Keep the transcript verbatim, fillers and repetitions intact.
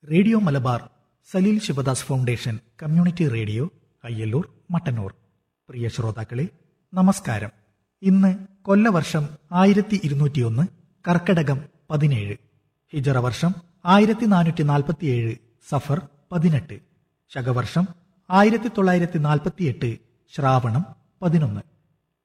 Radio Malabar Saleel Sivadas foundation community radio Ayyallur Mattannur. പ്രിയ ശ്രോതാക്കളെ, നമസ്കാരം. ഇന്ന് കൊല്ലവർഷം ആയിരത്തി ഇരുന്നൂറ്റിയൊന്ന് കർക്കടകം പതിനേഴ്, ഹിജറ വർഷം ആയിരത്തി നാനൂറ്റി നാൽപ്പത്തിയേഴ് സഫർ പതിനെട്ട്, ശകവർഷം ആയിരത്തി തൊള്ളായിരത്തി നാൽപ്പത്തിയെട്ട് ശ്രാവണം പതിനൊന്ന്.